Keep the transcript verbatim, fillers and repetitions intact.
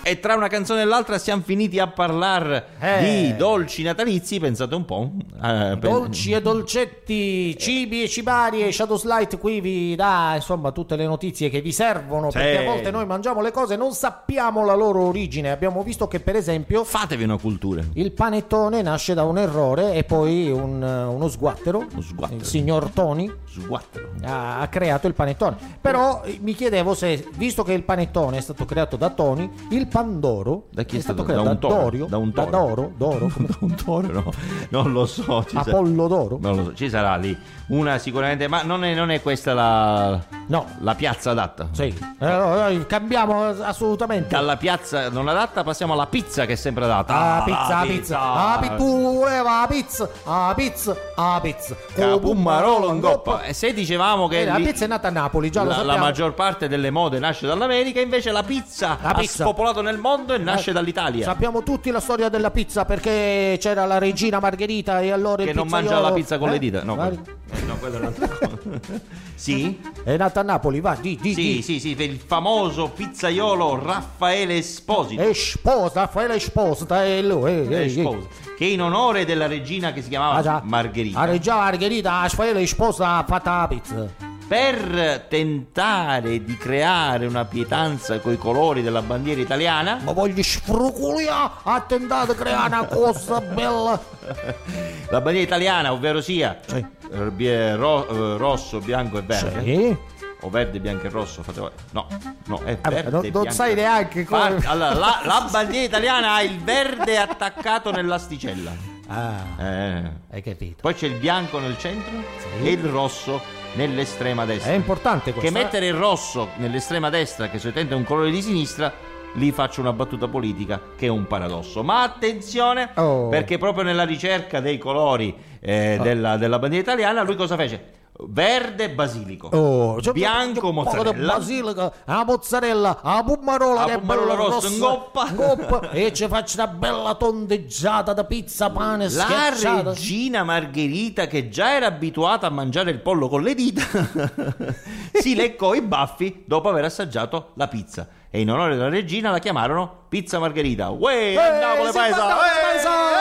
E tra una canzone e l'altra siamo finiti a parlare Eh. di dolci natalizi, pensate un po'. eh, pen- Dolci e dolcetti, cibi e cibarie, e Shadows Light qui vi dà insomma tutte le notizie che vi servono, Sì. perché a volte noi mangiamo le cose e non sappiamo la loro origine. Abbiamo visto che per esempio Fatevi una cultura. il panettone nasce da un errore e poi un, uno sguattero, Uno sguattero. il signor Tony, Sguattero. ha, ha creato il panettone. Però eh, mi chiedevo se, visto che il panettone è stato creato da Tony, il pandoro Da chi è stato? creato Da da, un toro? Dorio, Da un da toro? Doro, Doro, come- Un toro, no, non lo so. Ci sa- Apollo d'oro? non lo so, ci sarà lì una sicuramente, ma non è, non è questa la, No. la piazza adatta. Sì, eh, allora, noi cambiamo assolutamente. Dalla piazza non adatta passiamo alla pizza che è sempre adatta. Ah, Ah, pizza, la pizza, ah, pi- tu voleva la pizza, ah, pizza, ah, pizza. Capummarolo in coppa. E se dicevamo che Eh, la lì- pizza è nata a Napoli, già lo la, la sappiamo. maggior parte delle mode nasce dall'America, invece la pizza La ha pizza. spopolato nel mondo e nasce Eh, dall'Italia. Sappiamo tutti la storia della pizza, perché c'era la regina Margherita e allora Che il non mangia pizzaiolo- la pizza con Eh? le dita. No, Guarda. quello, eh, no, quello è un'altra cosa. Sì? È nata a Napoli, va, di, di, Sì, di. sì, sì, il famoso pizzaiolo Raffaele Esposito. È sposa, Raffaele è sposa, è lui, eh, eh, eh. Esposito, che in onore della regina che si chiamava Ah, già. Margherita, La regina Margherita, Raffaele è sposa, ha fatto la pizza. per tentare di creare una pietanza coi colori della bandiera italiana, Ma voglio sfruculiare, ha tentato di creare una cosa bella. la bandiera italiana, ovvero sia Sì. eh, bie- ro- eh, rosso, bianco e verde. Sì. O verde, bianco e rosso, fate voi. No, no, è Vabbè, verde. non- non bianco sai e- neanche come- Fa- allora, la, la bandiera italiana ha il verde attaccato nell'asticella. Ah, Eh. hai capito. Poi c'è il bianco nel centro Sì. e il rosso nell'estrema destra. È importante Che questo. eh? mettere il rosso nell'estrema destra, che solitamente è un colore di sinistra, lì faccio una battuta politica che è un paradosso. Ma attenzione, Oh. perché proprio nella ricerca dei colori eh, della, della bandiera italiana, lui cosa fece? Verde basilico, Oh, c'è bianco un po' di mozzarella, basilica, la mozzarella, la pummarola La che è pummarola bella rossa in goppa. goppa, e ci faccio una bella tondeggiata da pizza, pane la schiacciata. regina Margherita, che già era abituata a mangiare il pollo con le dita, si leccò i baffi dopo aver assaggiato la pizza, e in onore della regina la chiamarono pizza Margherita. Uè, Eh, a Napoli sì, paesa! guarda, Uè!